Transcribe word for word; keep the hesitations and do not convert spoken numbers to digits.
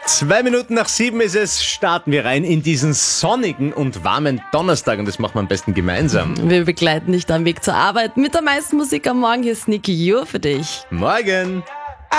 Zwei Minuten nach sieben ist es, starten wir rein in diesen sonnigen und warmen Donnerstag und das machen wir am besten gemeinsam. Wir begleiten dich am Weg zur Arbeit mit der meisten Musik am Morgen. Hier ist Niki Jur für dich. Morgen!